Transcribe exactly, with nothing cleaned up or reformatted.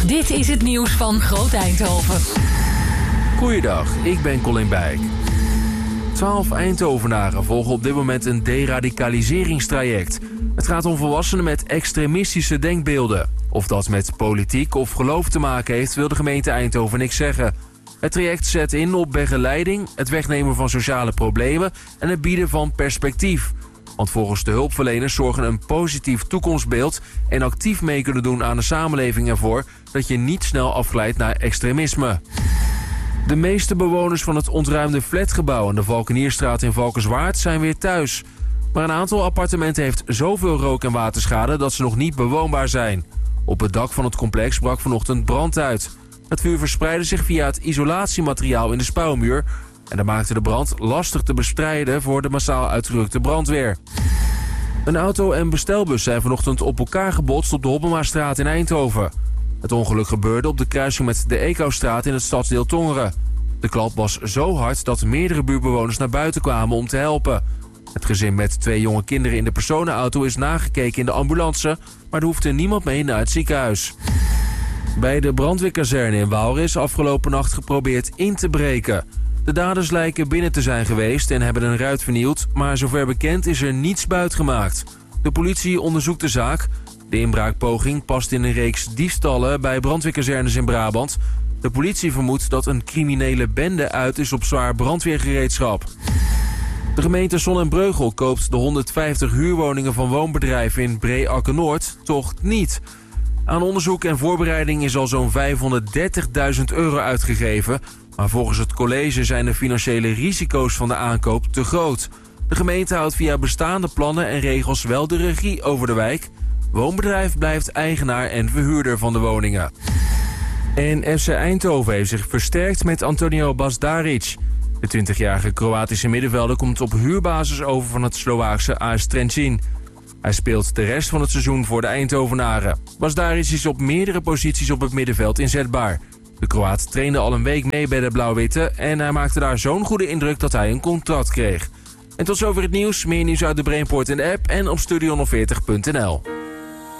Dit is het nieuws van Groot Eindhoven. Goeiedag, ik ben Colin Bijk. Twaalf Eindhovenaren volgen op dit moment een deradicaliseringstraject. Het gaat om volwassenen met extremistische denkbeelden. Of dat met politiek of geloof te maken heeft, wil de gemeente Eindhoven niks zeggen. Het traject zet in op begeleiding, het wegnemen van sociale problemen en het bieden van perspectief. Want volgens de hulpverleners zorgen een positief toekomstbeeld en actief mee kunnen doen aan de samenleving ervoor dat je niet snel afglijdt naar extremisme. De meeste bewoners van het ontruimde flatgebouw aan de Valkenierstraat in Valkenswaard zijn weer thuis. Maar een aantal appartementen heeft zoveel rook- en waterschade dat ze nog niet bewoonbaar zijn. Op het dak van het complex brak vanochtend brand uit. Het vuur verspreidde zich via het isolatiemateriaal in de spouwmuur en dat maakte de brand lastig te bestrijden voor de massaal uitgerukte brandweer. Een auto en bestelbus zijn vanochtend op elkaar gebotst op de Hobbemastraat in Eindhoven. Het ongeluk gebeurde op de kruising met de Eekoustraat in het stadsdeel Tongeren. De klap was zo hard dat meerdere buurtbewoners naar buiten kwamen om te helpen. Het gezin met twee jonge kinderen in de personenauto is nagekeken in de ambulance, maar er hoefde niemand mee naar het ziekenhuis. Bij de brandweerkazerne in Waalre is afgelopen nacht geprobeerd in te breken. De daders lijken binnen te zijn geweest en hebben een ruit vernield, maar zover bekend is er niets buitgemaakt. De politie onderzoekt de zaak. De inbraakpoging past in een reeks diefstallen bij brandweerkazernes in Brabant. De politie vermoedt dat een criminele bende uit is op zwaar brandweergereedschap. De gemeente Zon en Breugel koopt de honderdvijftig huurwoningen van woonbedrijven in Breakke-Noord toch niet. Aan onderzoek en voorbereiding is al zo'n vijfhonderddertigduizend euro uitgegeven. Maar volgens het college zijn de financiële risico's van de aankoop te groot. De gemeente houdt via bestaande plannen en regels wel de regie over de wijk. Woonbedrijf blijft eigenaar en verhuurder van de woningen. En F C Eindhoven heeft zich versterkt met Antonio Basdaric. De twintigjarige Kroatische middenvelder komt op huurbasis over van het Slovaakse A S Trenčín. Hij speelt de rest van het seizoen voor de Eindhovenaren. Basdaric is op meerdere posities op het middenveld inzetbaar. De Kroaat trainde al een week mee bij de Blauw-Witte en hij maakte daar zo'n goede indruk dat hij een contract kreeg. En tot zover het nieuws. Meer nieuws uit de Brainport in de app en op studio honderdveertig punt n l.